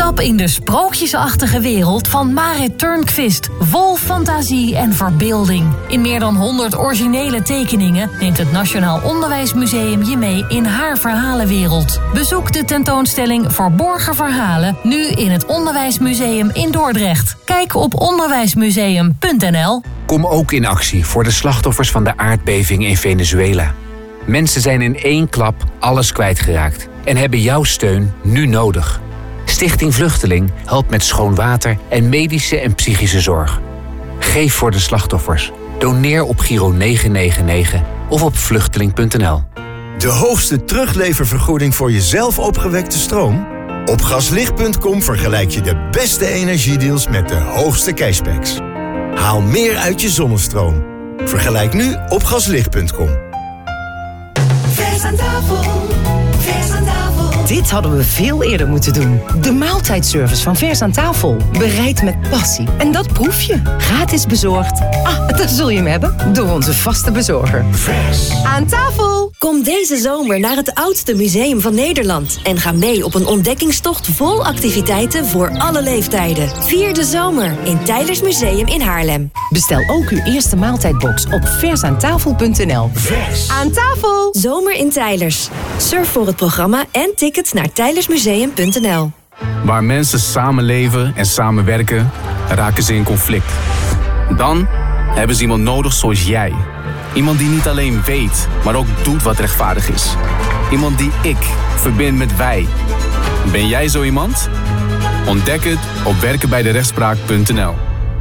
Stap in de sprookjesachtige wereld van Marit Turnquist. Vol fantasie en verbeelding. In meer dan 100 originele tekeningen neemt het Nationaal Onderwijsmuseum je mee in haar verhalenwereld. Bezoek de tentoonstelling Verborgen Verhalen nu in het Onderwijsmuseum in Dordrecht. Kijk op onderwijsmuseum.nl. Kom ook in actie voor de slachtoffers van de aardbeving in Venezuela. Mensen zijn in één klap alles kwijtgeraakt en hebben jouw steun nu nodig. Stichting Vluchteling helpt met schoon water en medische en psychische zorg. Geef voor de slachtoffers. Doneer op Giro 999 of op vluchteling.nl. De hoogste terugleververgoeding voor jezelf opgewekte stroom? Op gaslicht.com vergelijk je de beste energiedeals met de hoogste cashbacks. Haal meer uit je zonnestroom. Vergelijk nu op gaslicht.com. Vers aan tafel, vers aan tafel. Dit hadden we veel eerder moeten doen. De maaltijdservice van Vers aan tafel. Bereid met passie. En dat proef je. Gratis bezorgd. Daar zul je hem hebben. Door onze vaste bezorger. Vers aan tafel. Kom deze zomer naar het oudste museum van Nederland. En ga mee op een ontdekkingstocht vol activiteiten voor alle leeftijden. Vier de zomer in Teylers Museum in Haarlem. Bestel ook uw eerste maaltijdbox op versaantafel.nl. Vers aan tafel. Zomer in Teylers. Surf voor het programma en tickets naar teylersmuseum.nl. Waar mensen samenleven en samenwerken, raken ze in conflict. Dan hebben ze iemand nodig zoals jij. Iemand die niet alleen weet, maar ook doet wat rechtvaardig is. Iemand die ik verbind met wij. Ben jij zo iemand? Ontdek het op werkenbijderechtspraak.nl.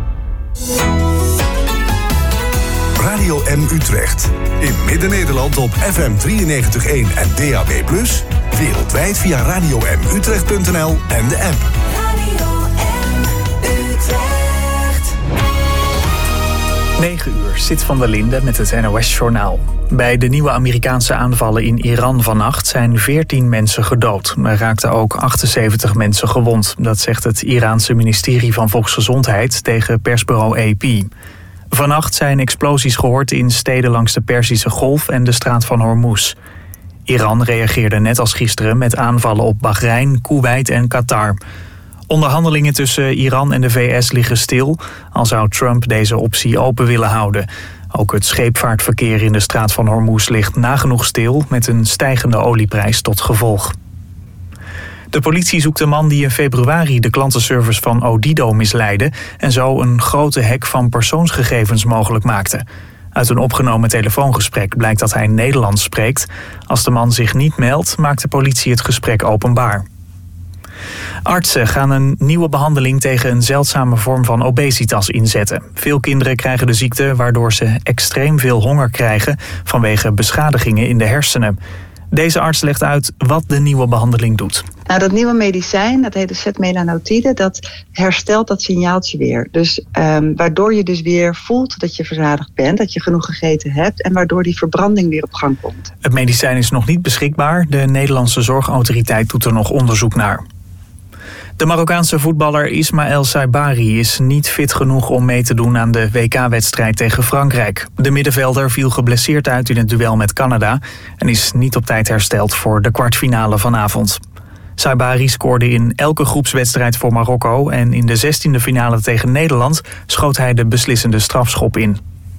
Radio M Utrecht. In Midden-Nederland op FM 93.1 en DAB+. Wereldwijd via radiomutrecht.nl en de app. Radio M Utrecht. 9 uur, Sit van der Linde met het NOS-journaal. Bij de nieuwe Amerikaanse aanvallen in Iran vannacht zijn 14 mensen gedood. Er raakten ook 78 mensen gewond. Dat zegt het Iraanse ministerie van Volksgezondheid tegen persbureau AP. Vannacht zijn explosies gehoord in steden langs de Perzische Golf en de straat van Hormuz. Iran reageerde net als gisteren met aanvallen op Bahrein, Koeweit en Qatar. Onderhandelingen tussen Iran en de VS liggen stil, al zou Trump deze optie open willen houden. Ook het scheepvaartverkeer in de straat van Hormuz ligt nagenoeg stil, met een stijgende olieprijs tot gevolg. De politie zoekt een man die in februari de klantenservice van Odido misleidde en zo een grote hack van persoonsgegevens mogelijk maakte. Uit een opgenomen telefoongesprek blijkt dat hij Nederlands spreekt. Als de man zich niet meldt, maakt de politie het gesprek openbaar. Artsen gaan een nieuwe behandeling tegen een zeldzame vorm van obesitas inzetten. Veel kinderen krijgen de ziekte waardoor ze extreem veel honger krijgen vanwege beschadigingen in de hersenen. Deze arts legt uit wat de nieuwe behandeling doet. Nou, dat nieuwe medicijn, dat heet de setmelanotide, dat herstelt dat signaaltje weer. Dus waardoor je dus weer voelt dat je verzadigd bent, dat je genoeg gegeten hebt en waardoor die verbranding weer op gang komt. Het medicijn is nog niet beschikbaar. De Nederlandse Zorgautoriteit doet er nog onderzoek naar. De Marokkaanse voetballer Ismaël Saibari is niet fit genoeg om mee te doen aan de WK-wedstrijd tegen Frankrijk. De middenvelder viel geblesseerd uit in het duel met Canada en is niet op tijd hersteld voor de kwartfinale vanavond. Saibari scoorde in elke groepswedstrijd voor Marokko en in de 16e finale tegen Nederland schoot hij de beslissende strafschop in.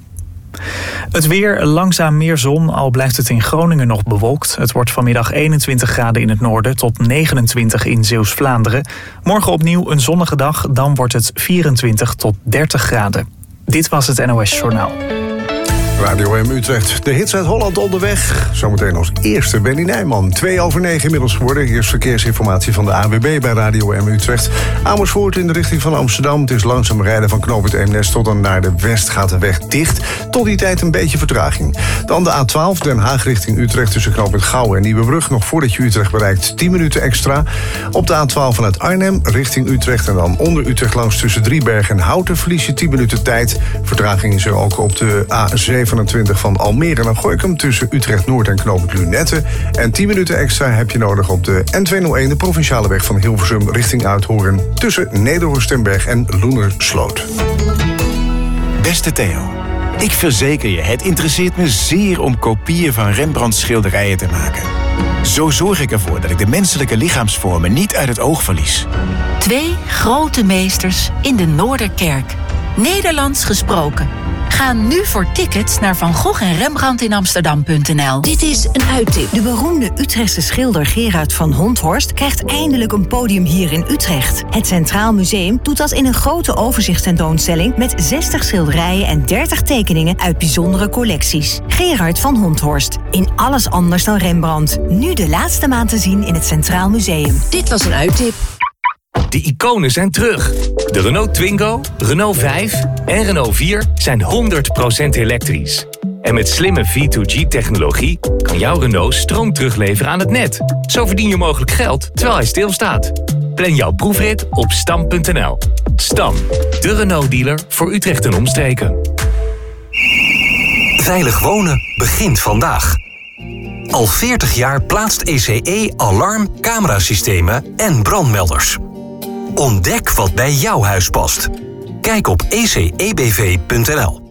Het weer, langzaam meer zon, al blijft het in Groningen nog bewolkt. Het wordt vanmiddag 21 graden in het noorden tot 29 in Zeeuws-Vlaanderen. Morgen opnieuw een zonnige dag, dan wordt het 24 tot 30 graden. Dit was het NOS Journaal. Radio M Utrecht, de hits uit Holland onderweg. Zometeen als eerste Benny Nijman. 8:02 inmiddels geworden. Eerst verkeersinformatie van de ANWB bij Radio M Utrecht. Amersfoort in de richting van Amsterdam. Het is langzaam rijden van knooppunt Eemnes tot dan naar de west gaat de weg dicht. Tot die tijd een beetje vertraging. Dan de A12 Den Haag richting Utrecht tussen knooppunt Gouwen en Nieuwebrug. Nog voordat je Utrecht bereikt 10 minuten extra. Op de A12 vanuit Arnhem richting Utrecht en dan onder Utrecht langs tussen Driebergen en Houten verlies je 10 minuten tijd. Vertraging is er ook op de A27 van Almere naar Gorinchem tussen Utrecht Noord en knooppunt Lunette. En 10 minuten extra heb je nodig op de N201, de provinciale weg van Hilversum richting Uithoorn tussen Nederhorstenberg en Loenersloot. Beste Theo, ik verzeker je, het interesseert me zeer om kopieën van Rembrandts schilderijen te maken. Zo zorg ik ervoor dat ik de menselijke lichaamsvormen niet uit het oog verlies. 2 grote meesters in de Noorderkerk. Nederlands gesproken. Ga nu voor tickets naar Van Gogh en Rembrandt in Amsterdam.nl. Dit is een uittip. De beroemde Utrechtse schilder Gerard van Honthorst krijgt eindelijk een podium hier in Utrecht. Het Centraal Museum doet dat in een grote overzichtstentoonstelling met 60 schilderijen en 30 tekeningen uit bijzondere collecties. Gerard van Honthorst. In alles anders dan Rembrandt. Nu de laatste maand te zien in het Centraal Museum. Dit was een uittip. De iconen zijn terug. De Renault Twingo, Renault 5 en Renault 4 zijn 100% elektrisch. En met slimme V2G-technologie kan jouw Renault stroom terugleveren aan het net. Zo verdien je mogelijk geld terwijl hij stilstaat. Plan jouw proefrit op stam.nl. Stam, de Renault-dealer voor Utrecht en omstreken. Veilig wonen begint vandaag. Al 40 jaar plaatst ECE alarm, camerasystemen en brandmelders. Ontdek wat bij jouw huis past. Kijk op ecebv.nl.